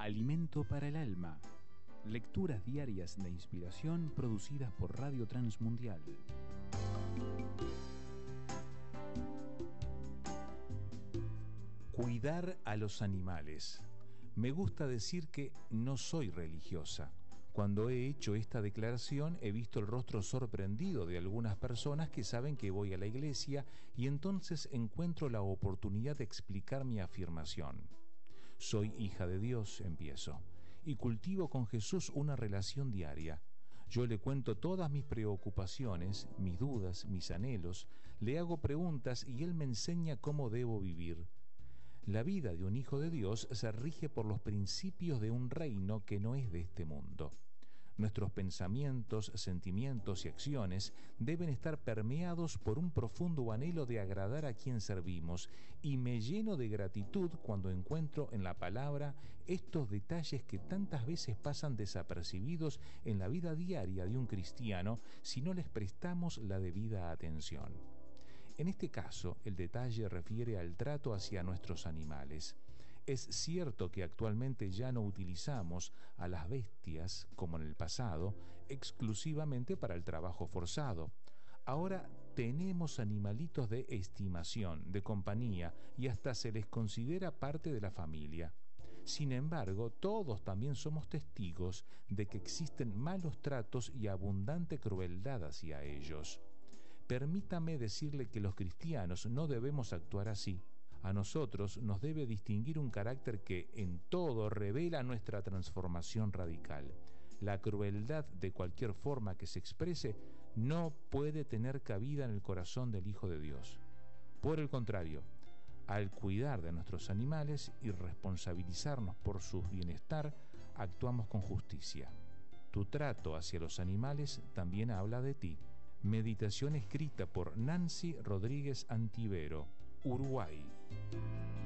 Alimento para el alma. Lecturas diarias de inspiración producidas por Radio Transmundial. Cuidar a los animales. Me gusta decir que no soy religiosa. Cuando he hecho esta declaración he visto el rostro sorprendido de algunas personas que saben que voy a la iglesia y entonces encuentro la oportunidad de explicar mi afirmación. Soy hija de Dios, empiezo, y cultivo con Jesús una relación diaria. Yo le cuento todas mis preocupaciones, mis dudas, mis anhelos, le hago preguntas y Él me enseña cómo debo vivir. La vida de un hijo de Dios se rige por los principios de un reino que no es de este mundo. Nuestros pensamientos, sentimientos y acciones deben estar permeados por un profundo anhelo de agradar a quien servimos, y me lleno de gratitud cuando encuentro en la palabra estos detalles que tantas veces pasan desapercibidos en la vida diaria de un cristiano si no les prestamos la debida atención. En este caso, el detalle refiere al trato hacia nuestros animales. Es cierto que actualmente ya no utilizamos a las bestias, como en el pasado, exclusivamente para el trabajo forzado. Ahora tenemos animalitos de estimación, de compañía, y hasta se les considera parte de la familia. Sin embargo, todos también somos testigos de que existen malos tratos y abundante crueldad hacia ellos. Permítame decirle que los cristianos no debemos actuar así. A nosotros nos debe distinguir un carácter que en todo revela nuestra transformación radical. La crueldad, de cualquier forma que se exprese, no puede tener cabida en el corazón del Hijo de Dios. Por el contrario, al cuidar de nuestros animales y responsabilizarnos por su bienestar, actuamos con justicia. Tu trato hacia los animales también habla de ti. Meditación escrita por Nancy Rodríguez Antivero, Uruguay.